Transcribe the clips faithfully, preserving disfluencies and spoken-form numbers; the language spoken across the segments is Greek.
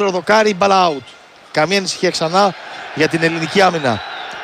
δεύτερο δοκάρι, μπάλα out. Καμία ανησυχία ξανά για την ελληνική άμυνα.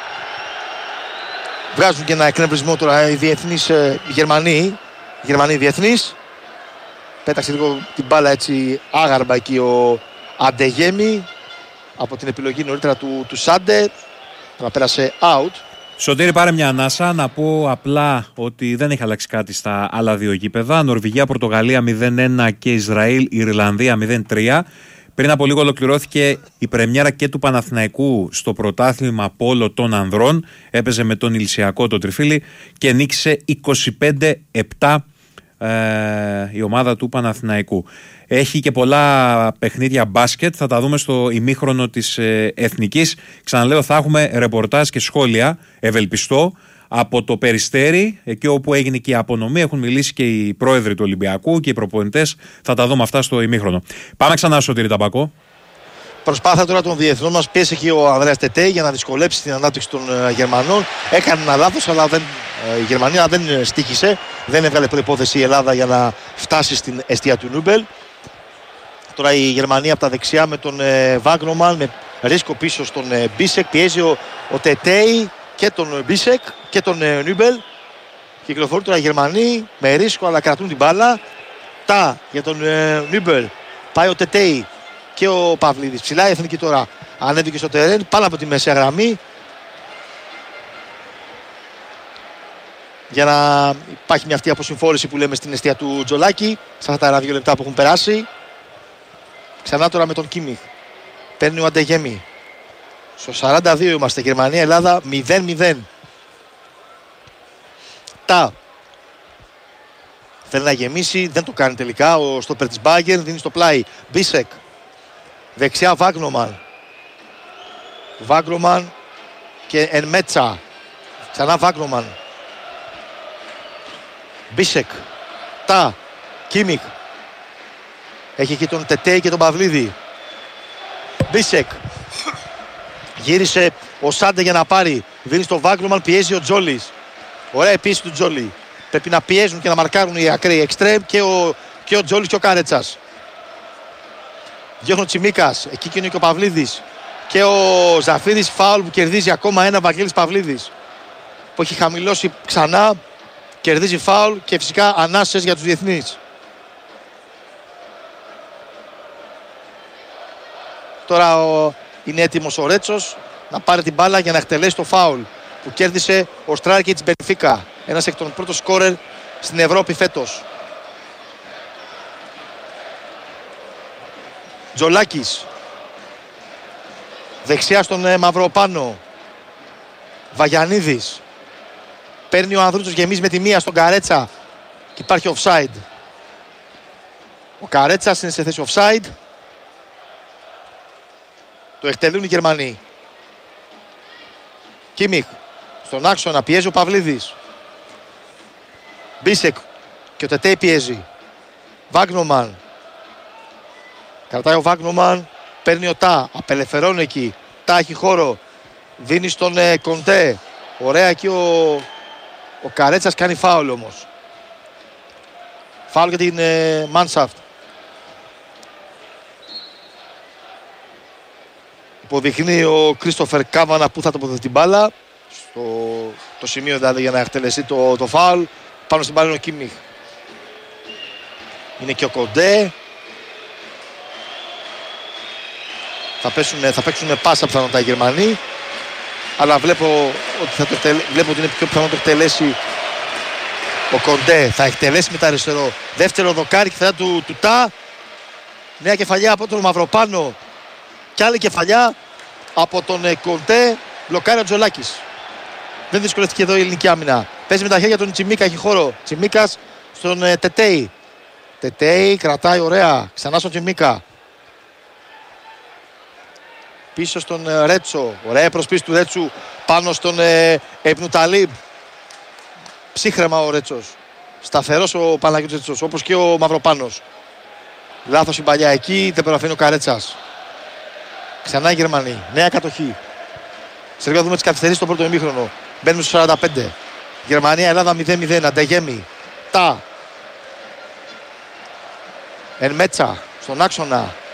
Βγάζουν και ένα εκνευρισμό τώρα οι διεθνείς ε, Γερμανοί. Γερμανοί διεθνείς. Πέταξε λίγο την μπάλα έτσι άγαρμα εκεί ο Αντεγέμι από την επιλογή νωρίτερα του, του Σάντε. Να πέρασε out. Σωτήρη, πάρε μια ανάσα. Να πω απλά ότι δεν έχει αλλάξει κάτι στα άλλα δύο γήπεδα. Νορβηγία, Πορτογαλία μηδέν ένα και Ισραήλ, Ιρλανδία μηδέν τρία. Πριν από λίγο ολοκληρώθηκε η πρεμιέρα και του Παναθηναϊκού στο πρωτάθλημα πόλο των ανδρών. Έπαιζε με τον Ηλσιακό το Τριφύλι και νίκησε είκοσι πέντε επτά ε, η ομάδα του Παναθηναϊκού. Έχει και πολλά παιχνίδια μπάσκετ, θα τα δούμε στο ημίχρονο της ε, Εθνικής. Ξαναλέω, θα έχουμε ρεπορτάζ και σχόλια, ευελπιστώ, από το Περιστέρι, εκεί όπου έγινε και η απονομή. Έχουν μιλήσει και οι πρόεδροι του Ολυμπιακού και οι προπονητές. Θα τα δούμε αυτά στο ημίχρονο. Πάμε ξανά, Σωτήρη Ταμπακό. Προσπάθεια τώρα των διεθνών μας, πίεσε και ο Ανδρέας Τετέ για να δυσκολέψει την ανάπτυξη των uh, Γερμανών. Έκανε ένα λάθος, αλλά δεν, uh, η Γερμανία δεν στοίχησε. Δεν έβγαλε προϋπόθεση η Ελλάδα για να φτάσει στην εστία του Νούμπελ. Τώρα η Γερμανία από τα δεξιά με τον uh, Βάγνομαν, με ρίσκο πίσω στον uh, Μπίσεκ. Πιέζει ο, ο Τετέι και τον Μπίσεκ και τον uh, Νούμπελ. Κυκλοφορούν τώρα οι Γερμανοί με ρίσκο, αλλά κρατούν την μπάλα. Τα για τον uh, Νούμπελ. Πάει ο Τετέι και ο Παυλίδης. Ψηλά η εθνική τώρα ανέβηκε στο τερέν, πάνω από τη μεσαία γραμμή. Για να υπάρχει μια αυτή αποσυμφόρηση που λέμε στην εστία του Τζολάκη. Σε αυτά τα δύο λεπτά που έχουν περάσει. Ξανά τώρα με τον Κίμιχ. Παίρνει ο Αντεγέμι. Στο σαράντα δύο είμαστε. Γερμανία, Ελλάδα μηδέν μηδέν. Τα. Θέλει να γεμίσει, δεν το κάνει τελικά. Ο στόπερ της Μπάγκερ δίνει στο πλάι. Μπίσεκ. Δεξιά Βάγνομαν. Βάγνομαν και Ενμέτσα. Ξανά Βάγνομαν. Μπίσεκ. Τα. Κίμικ. Έχει εκεί τον Τετέι και τον Παυλίδη. Μπίσεκ. Γύρισε ο Σάντε για να πάρει. Δίνει στο Βάγνομαν, πιέζει ο Τζόλης. Ωραία επίσης του Τζόλη. Πρέπει να πιέζουν και να μαρκάρουν οι ακραίοι εξτρέμ και ο, και ο Τζόλης και ο Καρέτσας. Διώχνει ο Τσιμίκας, εκεί και είναι και ο Παυλίδης. Και ο Ζαφίδης, φάουλ που κερδίζει ακόμα ένα, Βαγγέλης Παυλίδης. Που έχει χαμηλώσει ξανά, κερδίζει φάουλ και φυσικά ανάσες για τους διεθνείς. Τώρα ο, είναι έτοιμος ο Ρέτσος να πάρει την μπάλα για να εκτελέσει το φάουλ που κέρδισε ο Στράρκη της Μπενφίκα. Ένας εκ των πρώτων σκόρερ στην Ευρώπη φέτος. Τζολάκης. Δεξιά στον ε, Μαυροπάνο. Βαγιανίδης. Παίρνει ο Ανδρούτσος, γεμίζει με τη μία στον Καρέτσα. Και υπάρχει offside. Ο Καρέτσας είναι σε θέση offside. Το εκτελούν οι Γερμανοί. Κίμιχ. Στον άξονα πιέζει ο Παυλίδης. Μπίσεκ. Και ο Τετέι πιέζει. Βάγνομαν. Κρατάει ο Βάγνομαν, παίρνει ο Τα, απελευθερώνει εκεί. Τα έχει χώρο, δίνει στον ε, Κοντέ. Ωραία εκεί ο, ο Καρέτσας κάνει φάουλ όμως. Φάουλ για την ε, Μάνσαφτ. Υποδειχνεί ο Κρίστοφερ Κάβανα που θα τοποθετεί την μπάλα. Στο το σημείο δηλαδή για να εκτελεστεί το, το φάουλ. Πάνω στην μπάλα είναι ο Κίμιχ. Είναι και ο Κοντέ. Θα, πέσουν, θα παίξουν πάσα πιθανότητα οι Γερμανοί. Αλλά βλέπω ότι, θα το εκτελε... βλέπω ότι είναι πιο πιθανό να το εκτελέσει ο Κοντέ. Θα εκτελέσει με τα αριστερό. Δεύτερο δοκάρι και θα του, του Τα. Νέα κεφαλιά από τον Μαυροπάνο. Και άλλη κεφαλιά από τον Κοντέ. Μπλοκάρει ο Τζολάκης. Δεν δυσκολεύτηκε εδώ η ελληνική άμυνα. Παίζει με τα χέρια τον Τσιμίκα, έχει χώρο. Τσιμίκας στον ε, Τετέι. Τετέι κρατάει ωραία. Ξανά στον Τσιμίκα. Πίσω στον ε, Ρέτσο. Ωραία προσπίση του Ρέτσου πάνω στον ε, Επνουταλίμπ. Ψύχρεμα ο Ρέτσος. Σταθερός ο Παναγιώτης Ρέτσος, όπως και ο Μαυροπάνος. Λάθος η παλιά εκεί, δεν προφέρει ο Καρέτσας. Ξανά οι Γερμανοί. Νέα κατοχή. Σε λίγο δούμε τις καθυστερήσεις στο πρώτο ημίχρονο. Μπαίνουμε στο σαράντα πέντε. Γερμανία, Ελλάδα μηδέν μηδέν. Αντεγέμι. Τα. Ενμέτσα. Στον άξονα.